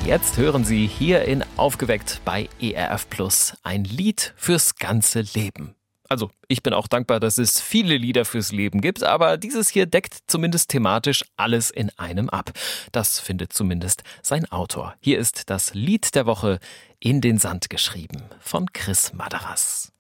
Jetzt hören Sie hier in Aufgeweckt bei ERF Plus ein Lied fürs ganze Leben. Also, ich bin auch dankbar, dass es viele Lieder fürs Leben gibt, aber dieses hier deckt zumindest thematisch alles in einem ab. Das findet zumindest sein Autor. Hier ist das Lied der Woche In den Sand geschrieben von Chris Madaras.